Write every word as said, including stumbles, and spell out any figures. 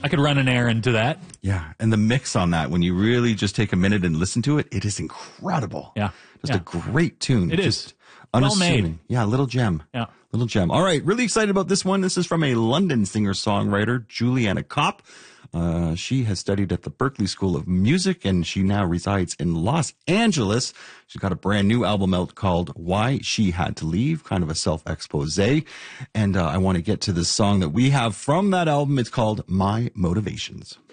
I could run an errand to that. Yeah, and the mix on that, when you really just take a minute and listen to it, it is incredible. Yeah. Just yeah. a great tune. It is. Just Well unassuming. made. Yeah, little gem. Yeah. Little gem. All right, really excited about this one. This is from a London singer-songwriter, Juliana Kopp. Uh, she has studied at the Berklee School of Music, and she now resides in Los Angeles. She's got a brand new album out called Why She Had to Leave, kind of a self-expose. And uh, I want to get to this song that we have from that album. It's called My Motivations.